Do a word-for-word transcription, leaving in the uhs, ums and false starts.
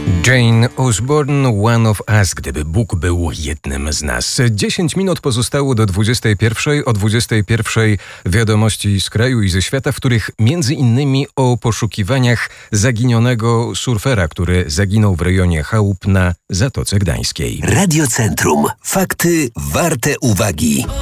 Jane Osborne, One of Us, gdyby Bóg był jednym z nas. Dziesięć minut pozostało do dwudziestej pierwszej. O dwudziestej pierwszej wiadomości z kraju i ze świata, w których między innymi o poszukiwaniach zaginionego surfera, który zaginął w rejonie chałup na Zatoce Gdańskiej. Radio Centrum. Fakty warte uwagi.